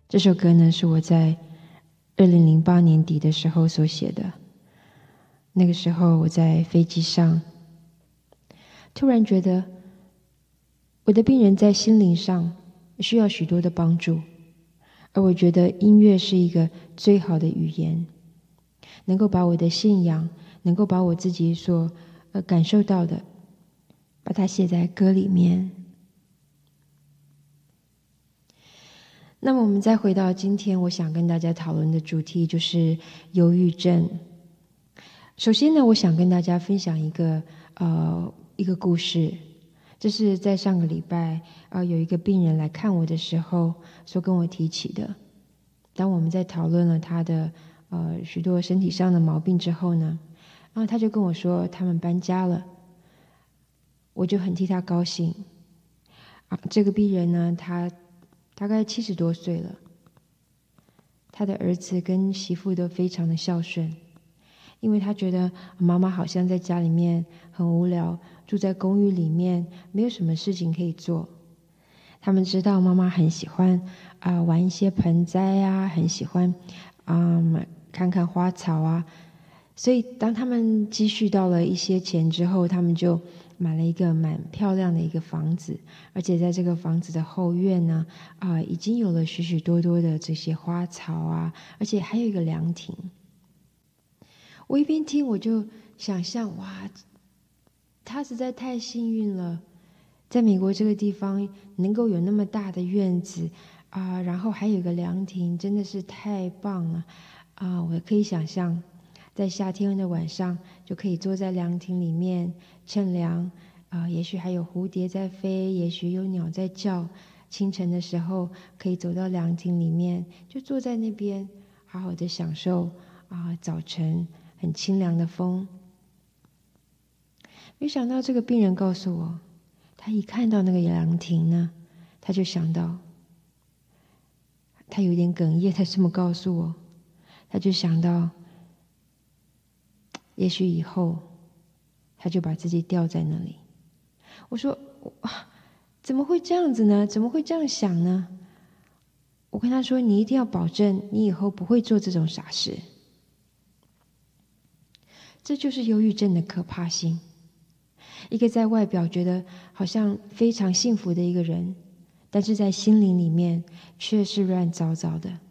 这首歌呢，是我在2008年底的时候所写的。那个时候我在飞机上，突然觉得我的病人在心灵上需要许多的帮助，而我觉得音乐是一个最好的语言，能够把我的信仰，能够把我自己所感受到的，把它写在歌里面。那么我们再回到今天，我想跟大家讨论的主题就是忧郁症。首先呢，我想跟大家分享一个故事。这是在上个礼拜有一个病人来看我的时候所跟我提起的。当我们在讨论了他的许多身体上的毛病之后呢，然后他就跟我说他们搬家了，我就很替他高兴。这个病人呢，他大概70多岁了，他的儿子跟媳妇都非常的孝顺，因为他觉得妈妈好像在家里面很无聊，住在公寓里面没有什么事情可以做。他们知道妈妈很喜欢玩一些盆栽啊，很喜欢看看花草啊，所以当他们积蓄到了一些钱之后，他们就买了一个蛮漂亮的一个房子，而且在这个房子的后院呢已经有了许许多多的这些花草啊，而且还有一个凉亭。我一边听我就想象，哇，他实在太幸运了，在美国这个地方能够有那么大的院子然后还有个凉亭，真的是太棒了我可以想象在夏天的晚上就可以坐在凉亭里面乘凉也许还有蝴蝶在飞，也许有鸟在叫，清晨的时候可以走到凉亭里面，就坐在那边好好的享受早晨很清凉的风。没想到这个病人告诉我，他一看到那个凉亭呢，他就想到，他有点哽咽，他这么告诉我，他就想到也许以后他就把自己吊在那里。我说怎么会这样子呢？怎么会这样想呢？我跟他说，你一定要保证你以后不会做这种傻事。这就是忧郁症的可怕性。一个在外表觉得好像非常幸福的一个人，但是在心灵里面却是乱糟糟的。